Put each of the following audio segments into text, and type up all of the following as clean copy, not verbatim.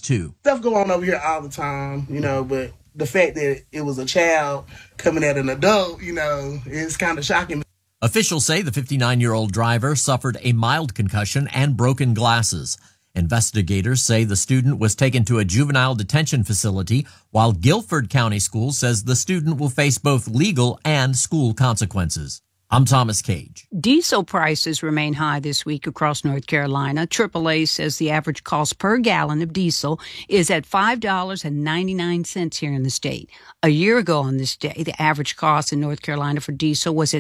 too. Stuff go on over here all the time, but the fact that it was a child coming at an adult, it's kind of shocking. Officials say the 59-year-old driver suffered a mild concussion and broken glasses. Investigators say the student was taken to a juvenile detention facility, while Guilford County Schools says the student will face both legal and school consequences. I'm Thomas Cage. Diesel prices remain high this week across North Carolina. AAA says the average cost per gallon of diesel is at $5.99 here in the state. A year ago on this day, the average cost in North Carolina for diesel was at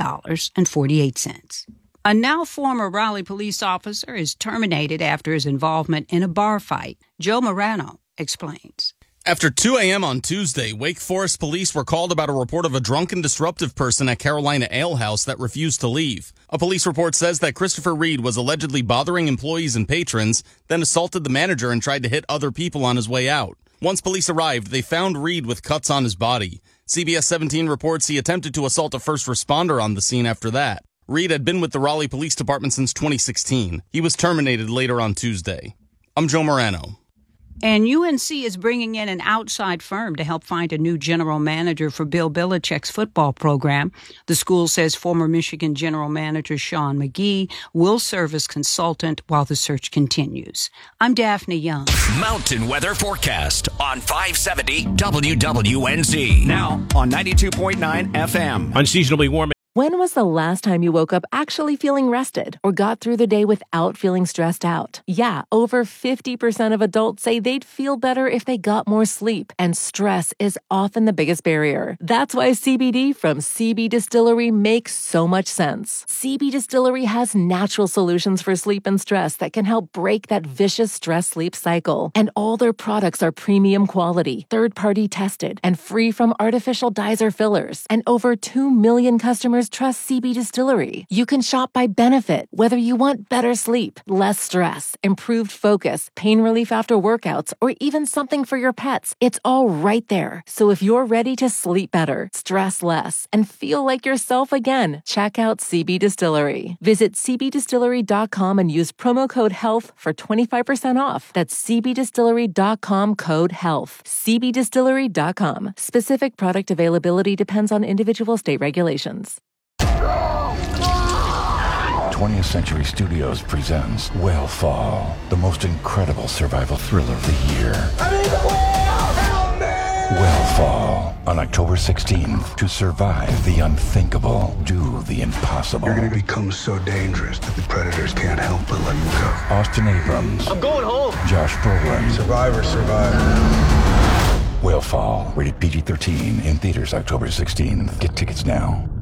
$3.48. A now former Raleigh police officer is terminated after his involvement in a bar fight. Joe Morano explains. After 2 a.m. on Tuesday, Wake Forest police were called about a report of a drunken, disruptive person at Carolina Ale House that refused to leave. A police report says that Christopher Reed was allegedly bothering employees and patrons, then assaulted the manager and tried to hit other people on his way out. Once police arrived, they found Reed with cuts on his body. CBS 17 reports he attempted to assault a first responder on the scene after that. Reed had been with the Raleigh Police Department since 2016. He was terminated later on Tuesday. I'm Joe Morano. And UNC is bringing in an outside firm to help find a new general manager for Bill Belichick's football program. The school says former Michigan general manager Sean McGee will serve as consultant while the search continues. I'm Daphne Young. Mountain weather forecast on 570 WWNZ. Now on 92.9 FM. Unseasonably warm. When was the last time you woke up actually feeling rested or got through the day without feeling stressed out? Yeah, over 50% of adults say they'd feel better if they got more sleep, and stress is often the biggest barrier. That's why CBD from CB Distillery makes so much sense. CB Distillery has natural solutions for sleep and stress that can help break that vicious stress-sleep cycle. And all their products are premium quality, third-party tested, and free from artificial dyes or fillers. And over 2 million customers trust CB Distillery. You can shop by benefit, whether you want better sleep, less stress, improved focus, pain relief after workouts, or even something for your pets. It's all right there. So if you're ready to sleep better, stress less, and feel like yourself again, check out CB Distillery. Visit cbdistillery.com and use promo code HEALTH for 25% off. That's cbdistillery.com code HEALTH. cbdistillery.com. Specific product availability depends on individual state regulations. 20th Century Studios presents Whale the most incredible survival thriller of the year. Whale on October 16th. To survive the unthinkable, do the impossible. You're going to become so dangerous that the predators can't help but let you go. Austin Abrams. I'm going home. Josh Brolin. Survivor. Whale, rated PG-13, in theaters October 16th. Get tickets now.